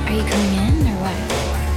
Are you coming in or what?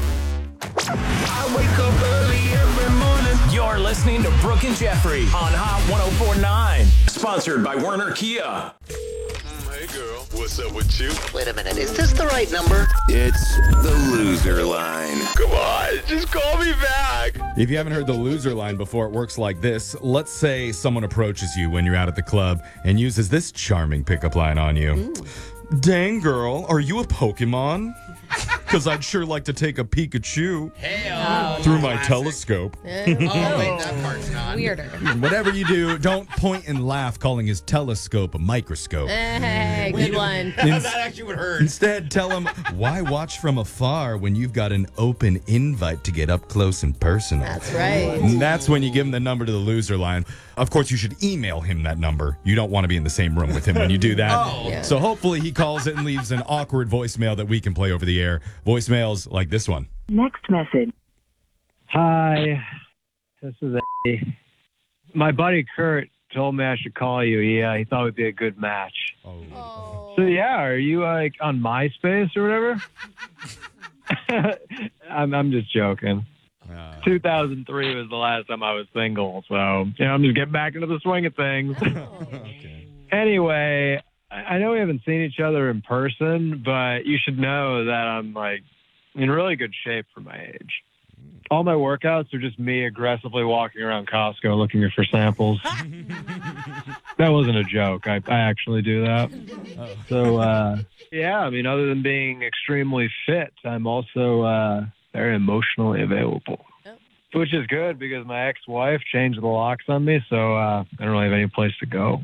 I wake up early every morning. You're listening to Brooke and Jeffrey on Hot 104.9. Sponsored by Werner Kia. Hey girl, what's up with you? Wait a minute, is this the right number? It's the loser line. Come on, just call me back. If you haven't heard the loser line before, it works like this. Let's say someone approaches you when you're out at the club and uses this charming pickup line on you. Dang, girl, are you a Pokemon? Because I'd sure like to take a Pikachu through my telescope. Wait, that part's not. Weirder. Whatever you do, don't point and laugh calling his telescope a microscope. Hey, good one. That actually would hurt. Instead, tell him, why watch from afar when you've got an open invite to get up close and personal? That's right. And that's when you give him the number to the loser line. Of course, you should email him that number. You don't want to be in the same room with him when you do that. Yeah. So hopefully he calls it and leaves an awkward voicemail that we can play over the air. Voicemails like this one. Next message. Hi, this is Eddie. My buddy Kurt told me I should call you. He thought we'd be a good match. Oh. So yeah, are you like on MySpace or whatever? I'm just joking. 2003 was the last time I was single, so I'm just getting back into the swing of things. Okay. Anyway, I know we haven't seen each other in person, but you should know that I'm like in really good shape for my age. All my workouts are just me aggressively walking around Costco looking for samples. That wasn't a joke. I actually do that. So, yeah, I mean, other than being extremely fit, I'm also very emotionally available. Which is good because my ex-wife changed the locks on me, so I don't really have any place to go.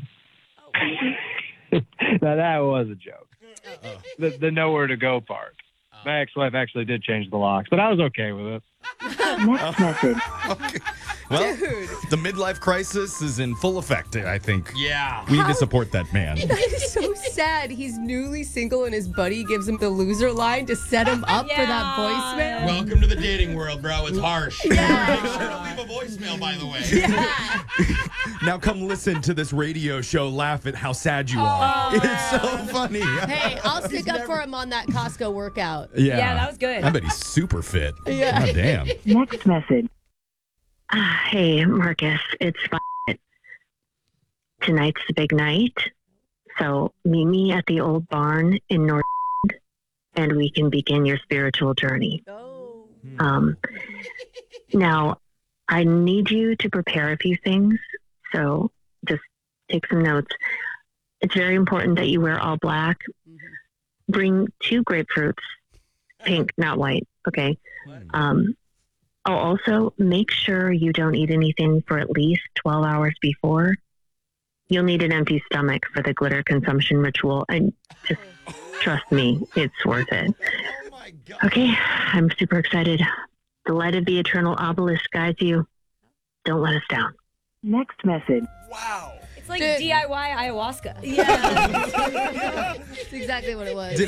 Now, that was a joke. The nowhere to go part. My ex-wife actually did change the locks, but I was okay with it. Next message. Okay. Well, the midlife crisis is in full effect, I think. Yeah. We need to support that man. That is so sad. He's newly single and his buddy gives him the loser line to set him up for that voicemail. Welcome to the dating world, bro. It's harsh. Yeah. Make sure to leave a voicemail, by the way. Yeah. Now come listen to this radio show, laugh at how sad you are. It's so funny. Hey, I'll stick up for him on that Costco workout. Yeah, that was good. I bet he's super fit. Yeah. God damn. Next message. Hey, Marcus, it's fine. Tonight's the big night, so meet me at the old barn in North, and we can begin your spiritual journey. Oh. Now, I need you to prepare a few things, so just take some notes. It's very important that you wear all black. Bring 2 grapefruits, pink, not white, okay? I'll also make sure you don't eat anything for at least 12 hours before. You'll need an empty stomach for the glitter consumption ritual, and just trust me, it's worth it. Okay, I'm super excited. The light of the eternal obelisk guides you. Don't let us down. Next message. It's like DIY ayahuasca. Yeah. That's exactly what it was.